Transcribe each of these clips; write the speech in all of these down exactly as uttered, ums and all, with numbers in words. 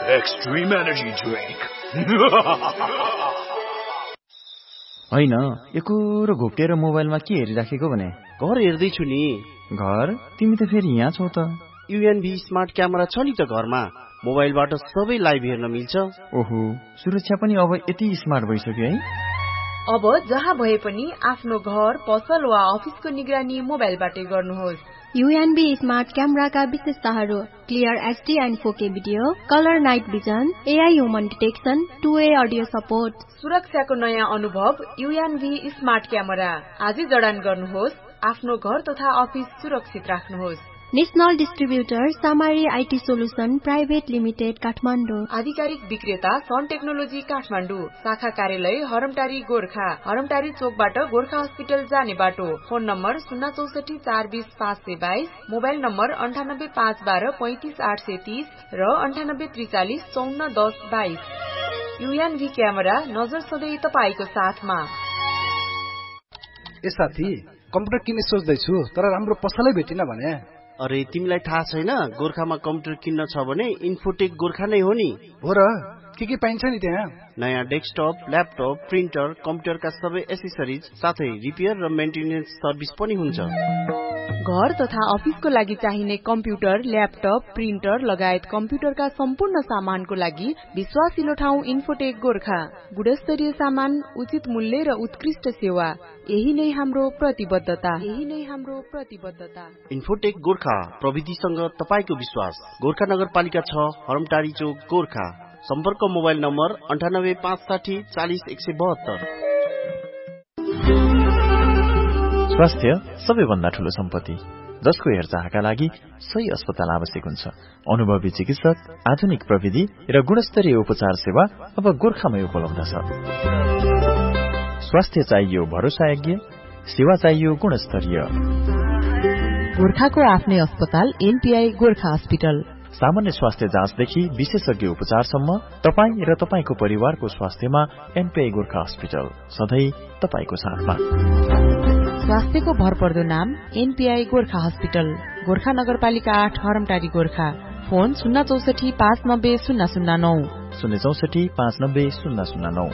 Extreme Energy Drink. हैन, यो कुरो घोप्टेर मोबाइलमा के हेरिराखेको भने? घर हेर्दैछु नि। घर? तिमी त फेरि यहाँ छौ त। युएनभी स्मार्ट क्यामेरा छ नि त घरमा। मोबाइलबाट सबै लाइभ हेर्न मिल्छ। ओहो, सुरक्षा पनि अब यति स्मार्ट भइसक्यो है। अब जहाँ भए पनि आफ्नो घर, पसल वा अफिसको निगरानी मोबाइलबाटै गर्नुहोस्। युएनबी स्मार्ट क्यामेराका विशेषताहरू: क्लियर एचडी एन्ड फोर के video, colour night vision, AI human detection, two way audio support. सुरक्षाको नयाँ अनुभव युएनबी स्मार्ट क्यामेरा। आजै जडान गर्नुहोस्। आफ्नो घर तथा अफिस सुरक्षित राख्नुहोस्। National distributor सामारी IT solution private limited Kathmandu. आधिकारिक विक्रेता सन टेक्नोलोजी काठमाडौँ। शाखा कार्यालय हरमटारी गोर्खा। हरमटारी चोकबाट गोर्खा हस्पिटल जाने बाटो। फोन नम्बर शून्य चौसठी चार बीस पाँच सय बाइस, मोबाइल नम्बर अन्ठानब्बे पाँच बाह्र पैंतिस आठ सय तीस र अन्ठानब्बे त्रिचालिस चौन्न दस बाइस। युएनभी क्यामेरा, नजर सधैँ तपाईँको साथमा। ए साथी, कम्प्युटर किन्ने सोच्दैछु तर राम्रो पसलै भेटिन भने। अरे तिमीलाई थाहा छैन, गोर्खामा कम्प्युटर किन्न छ भने इन्फोटेक गोर्खा नै हो नि। हो र, के के पाइन्छ नि त्यहाँ? नयाँ डेस्कटप, ल्यापटप, प्रिन्टर, कम्प्युटरका सबै एसेसरिज साथै रिपेयर र मेन्टेनेन्स सर्भिस पनि हुन्छ। घर तथा अफिसको लागि चाहिने कम्प्युटर, ल्यापटप, प्रिन्टर लगायत कम्प्युटरका सम्पूर्ण सामानको लागि विश्वासिलो ठाउँ इन्फोटेक गोर्खा। गुणस्तरीय सामान, उचित मूल्य र उत्कृष्ट सेवा, यही नै हाम्रो प्रतिबद्धता। यही नै हाम्रो प्रतिबद्धता। इन्फोटेक गोर्खा, प्रविधिसँग तपाईको विश्वास। गोर्खा नगरपालिका छ, हरमटारी चोक, गोर्खा। सम्पर्क मोबाइल नम्बर अन्ठानब्बे पाँच साठी चालिस एक सय बहत्तर। स्वास्थ्य सबैभन्दा ठूलो सम्पत्ति, जसको हेरचाहका लागि सही अस्पताल आवश्यक हुन्छ। अनुभवी चिकित्सक, आधुनिक प्रविधि र गुणस्तरीय उपचार सेवा अब गोर्खामै उपलब्ध छ। स्वास्थ्य चाहियो भरोसायोग्य, सेवा चाहियो गुणस्तरीय। गोर्खाको आफ्नै अस्पताल एनपीआई गोर्खा हस्पिटल। सामान्य स्वास्थ्य जाँचदेखि विशेषज्ञ उपचारसम्म तपाईँ र तपाईँको परिवारको स्वास्थ्यमा एनपीआई गोर्खा हस्पिटल सधैँ तपाईँको साथमा। स्वास्थ्यको भरपर्दो नाम एनपीआई गोर्खा हस्पिटल, गोर्खा नगरपालिका आठ, हरमटारी गोर्खा। फोन शून्य चौसठी पाँच नब्बे शून्य शून्य नौ शून्य चौसठी पाँच नब्बे शून्य शून्य नौ।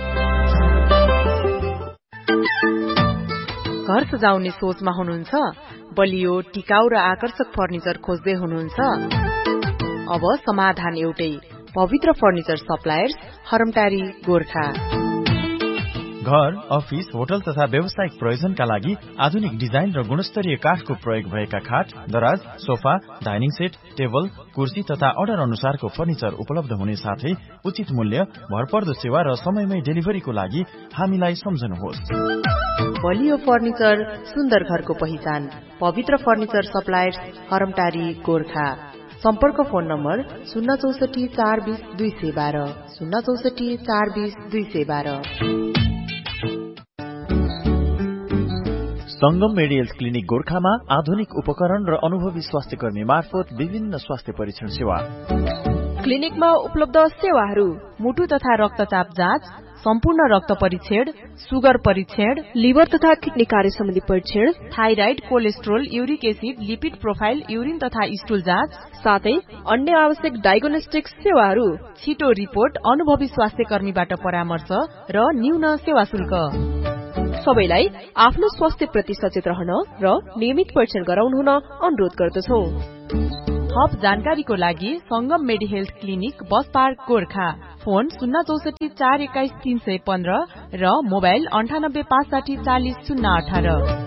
घर सजाउने सोचमा हुनुहुन्छ? बलियो, टिकाउ र आकर्षक फर्निचर खोज्दै हुनुहुन्छ? अब समाधान एउटै, पवित्र फर्निचर सप्लायर्स, हरमटारी गोर्खा। घर, अफिस, होटल तथा व्यावसायिक प्रयोजनका लागि आधुनिक डिजाइन र गुणस्तरीय काठको प्रयोग भएका खाट, दराज, सोफा, डाइनिङ सेट, टेबल, कुर्सी तथा अर्डर अनुसारको फर्निचर उपलब्ध हुने साथै उचित मूल्य, भरपर्दो सेवा र समयमै डेलिभरीको लागि हामीलाई सम्झनुहोस्। बलियो फर्निचर, सुन्दर घरको पहिचान, पवित्र फर्निचर सप्लायर्स, हरमटारी गोर्खा। सम्पर्क फोन नम्बर शून्य चौसठी चार बीस दुई सय बाह्र शून्य चौसठी चार बीस दुई सय बाह्र। संगम मेडिकल क्लिनिक गोर्खामा आधुनिक उपकरण र अनुभवी स्वास्थ्य कर्मी मार्फत विभिन्न स्वास्थ्य परीक्षण सेवा। क्लिनिकमा उपलब्ध सेवाहरू: मुटु तथा रक्तचाप जाँच, सम्पूर्ण रक्त परीक्षण, सुगर परीक्षण, लिभर तथा किडनी कार्य सम्बन्धी परीक्षण, thyroid, cholesterol, uric acid, lipid profile, urine तथा स्टुल जाँच, साथै अन्य आवश्यक डायग्नोस्टिक सेवाहरू। छिटो रिपोर्ट, अनुभवी स्वास्थ्य कर्मीबाट परामर्श र न्यून सेवा शुल्क। सबैलाई आफ्नो स्वास्थ्य प्रति सचेत रहन र नियमित परीक्षण गराउनु हुन अनुरोध गर्दछौ। थप जानकारीको लागि संगम मेडी health clinic, bus park, Gorkha. Phone शून्य चौसठी चार एक्काइस तीन सय पन्ध्र र मोबाइल अन्ठानब्बे पाँच साठी चालिस शून्य अठार।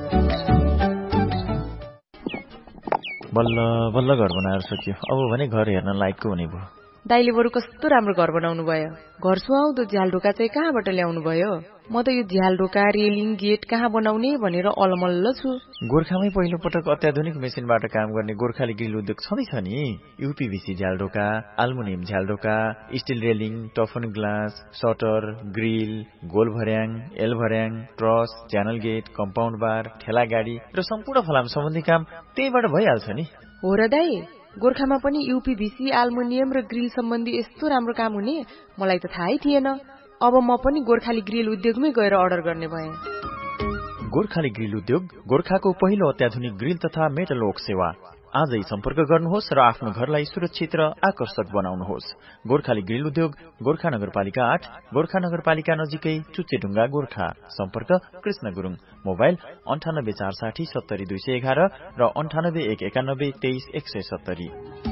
बल्ल बल्ल घर बनाएर सकियो। अब भने घर हेर्न लायकको हुने भयो। दाइले बरु कस्तो राम्रो घर बनाउनु भयो। घर सुहाउँदो झ्यालढोका चाहिँ कहाँबाट ल्याउनु भयो? म त यो झ्यालढोका, रेलिङ, गेट कहाँ बनाउने भनेर अलमल्ल छु। गोर्खामै पहिलो पटक अत्याधुनिक मेसिनबाट काम गर्ने गोर्खाली ग्रिल उद्योग छँदैछ नि। यूपीभीसी झ्यालढोका, aluminium झ्यालढोका, still railing, टफन glass, shutter, grill, goal भर्याङ, एल भर्याङ, ट्रस, च्यानल गेट, कम्पाउन्ड बार, ठेला गाडी र सम्पूर्ण फलाम सम्बन्धी काम त्यहीबाट भइहाल्छ नि। हो र दाइ, गोर्खामा पनि यूपीभीसी, एल्युमिनियम र ग्रिल सम्बन्धी यस्तो राम्रो काम हुने मलाई त थाहै थिएन। अब म पनि गोर्खाली ग्रिल उद्योगमै गएर अर्डर गर्ने भएँ। गोर्खाली ग्रिल उद्योग गोर्खाको पहिलो अत्याधुनिक ग्रिल तथा मेटल वर्क सेवा। आजै सम्पर्क गर्नुहोस् र आफ्नो घरलाई सुरक्षित र आकर्षक बनाउनुहोस्। गोर्खाली ग्रिल उद्योग, गोर्खा नगरपालिका आठ, गोर्खा नगरपालिका नजिकै चुच्चेढुङ्गा, गोर्खा। सम्पर्क कृष्ण गुरुङ। मोबाइल अन्ठानब्बे चार साठी सत्तरी दुई सय एघार र अन्ठानब्बे एक एकानब्बे तेइस एक सय सत्तरी।